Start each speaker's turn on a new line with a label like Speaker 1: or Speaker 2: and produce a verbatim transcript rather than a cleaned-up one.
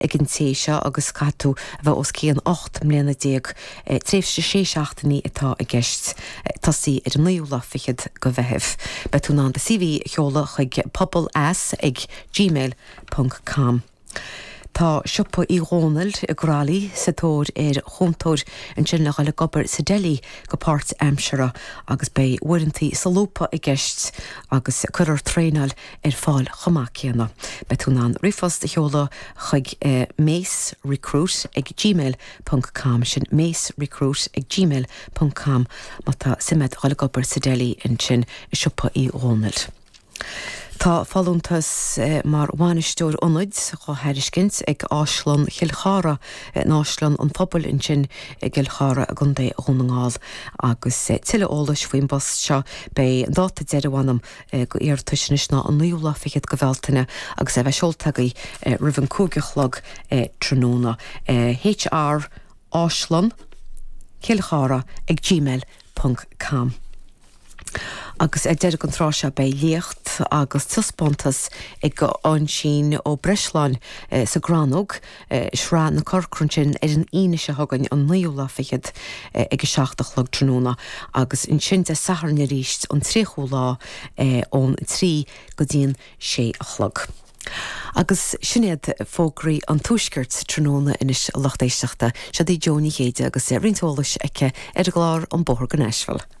Speaker 1: ag an téise agus catú bheith os cían ocht mléana déag tréfhse sé seachtaí atá a gceist tasí ar an nuúla fichiid go bheitheh. Betú ná de C V cheola chuig pobl as ag gmail dot com. Tá siopa í Ronald a grálaí sa tóir ar chuntóir an sin le gaile gobar sa Delhi go páirt Aimsire agus bé uaireantaí sa lúpa i gceist agus curar tréinal ar fáil chomácianna. Betún an rifos de cheola chuig uh, Mace Recruit ag gmail dot com sin Mace Recruit ag gmail dot com má tá simed gaile gobar sa Delhi an sin siopa í Ronald. Tá fallúntas eh, mar bhainisteoir ionid go heiriscint ag Áisleán Chilchara náisleán an phobal in sin Gilchara a gundé ónangáil agus eh, tiile ólas faoin bos seo bé an dáta deadhhanam eh, go ar tuisnis ná an nuúla fichiid go bhheltaine agus a bheith seoltagaí eh, ribh an cúgachlog eh, tróna eh, H R Áisleán Chilchara ag gmail dot com. Agus é deir an tráise bei léocht agus tuspóntas ag go ansín ó Breisláin eh, sa Gránog eh, srá na corcruntin ar an ine se hagan an nuúla fichiid eh, ag seachtachlog tróna agus in sin de saharne ríist an tríú lá eh, ón trí go dtíon sé a chlog. Agus sinnéad fógraí an túisgurt tróna inis lachtéisteachta se dí Johnny Héide agus é rintólas aice ar glár an bóthar go Nashville.